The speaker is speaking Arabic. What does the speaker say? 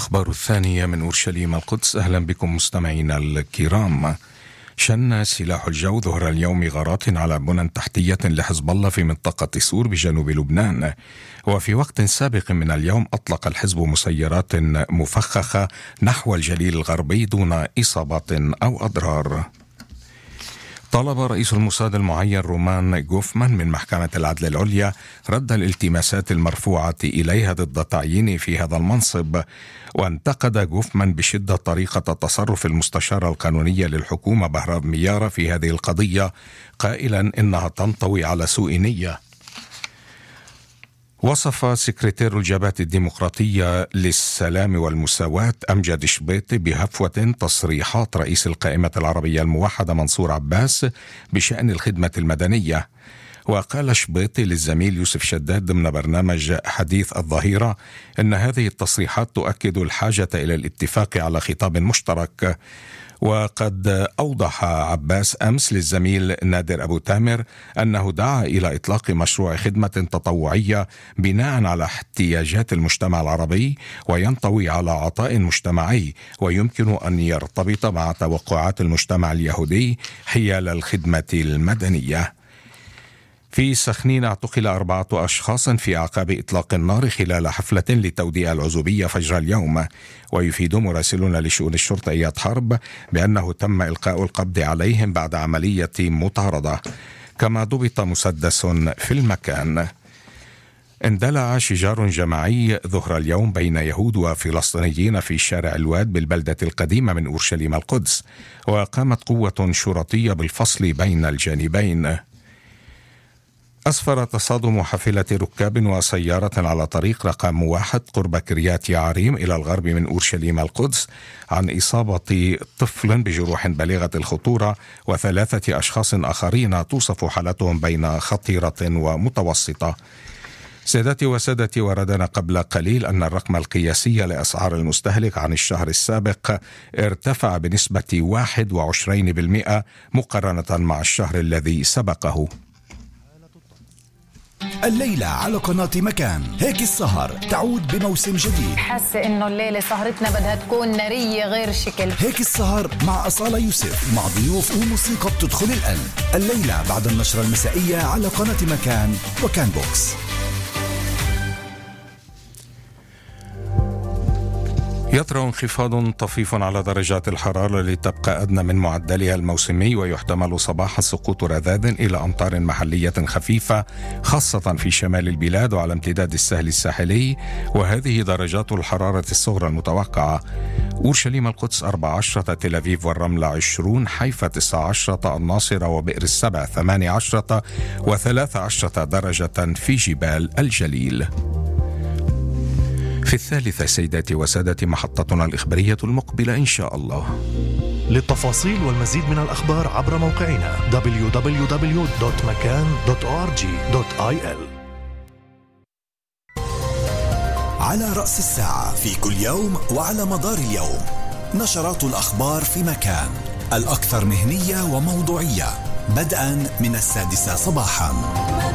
الأخبار الثانية من أورشليم القدس. أهلا بكم مستمعينا الكرام. شن سلاح الجو ظهر اليوم غارات على بنى تحتية لحزب الله في منطقة سور بجنوب لبنان، وفي وقت سابق من اليوم أطلق الحزب مسيرات مفخخة نحو الجليل الغربي دون إصابات أو أضرار. طلب رئيس الموساد المعين رومان غوفمان من محكمة العدل العليا رد الالتماسات المرفوعة إليها ضد تعيينه في هذا المنصب، وانتقد غوفمان بشدة طريقة تصرف المستشارة القانونية للحكومة بهرام ميارة في هذه القضية، قائلا إنها تنطوي على سوء نية. وصف سكرتير الجبهة الديمقراطية للسلام والمساواة أمجد شبيطي بهفوة تصريحات رئيس القائمة العربية الموحدة منصور عباس بشأن الخدمة المدنية. وقال شبيطي للزميل يوسف شداد ضمن برنامج حديث الظهيرة إن هذه التصريحات تؤكد الحاجة إلى الاتفاق على خطاب مشترك. وقد أوضح عباس أمس للزميل نادر أبو تامر أنه دعا إلى إطلاق مشروع خدمة تطوعية بناء على احتياجات المجتمع العربي وينطوي على عطاء مجتمعي ويمكن أن يرتبط مع توقعات المجتمع اليهودي حيال الخدمة المدنية. في سخنين اعتقل 4 أشخاص في أعقاب إطلاق النار خلال حفلة لتوديع العزوبية فجر اليوم. ويفيد مراسلون لشؤون الشرطة إياد حرب بأنه تم إلقاء القبض عليهم بعد عملية مطاردة، كما ضبط مسدس في المكان. اندلع شجار جماعي ظهر اليوم بين يهود وفلسطينيين في شارع الواد بالبلدة القديمة من أورشليم القدس، وقامت قوة شرطية بالفصل بين الجانبين. أسفر تصادم حافلة ركاب وسيارة على طريق رقم 1 قرب كريات يعريم إلى الغرب من أورشليم القدس عن إصابة طفل بجروح بالغة الخطورة و3 أشخاص آخرين توصف حالتهم بين خطيرة ومتوسطة. سيداتي وسادتي، وردنا قبل قليل أن الرقم القياسي لأسعار المستهلك عن الشهر السابق ارتفع بنسبة 21% مقارنة مع الشهر الذي سبقه. الليلة على قناة مكان هيك السهر تعود بموسم جديد. حاسة إنه الليلة سهرتنا بدها تكون نارية غير شكل. هيك السهر مع أصالة يوسف مع ضيوف وموسيقى بتدخل القلب، الليلة بعد النشرة المسائية على قناة مكان وكان بوكس. يطرأ انخفاض طفيف على درجات الحرارة لتبقى أدنى من معدلها الموسمي، ويحتمل صباحا سقوط رذاذ إلى أمطار محلية خفيفة خاصة في شمال البلاد وعلى امتداد السهل الساحلي، وهذه درجات الحرارة الصغرى المتوقعة: أورشليم القدس 14، تل أبيب والرملة 20، حيفا 19، الناصرة وبئر السبع 18، و13 درجة في جبال الجليل. في 3 سيداتي وسادتي محطتنا الإخبارية المقبلة إن شاء الله. للتفاصيل والمزيد من الأخبار عبر موقعنا www.makan.org.il. على رأس الساعة في كل يوم وعلى مدار اليوم نشرات الأخبار في مكان، الأكثر مهنية وموضوعية، بدءا من 6 صباحا.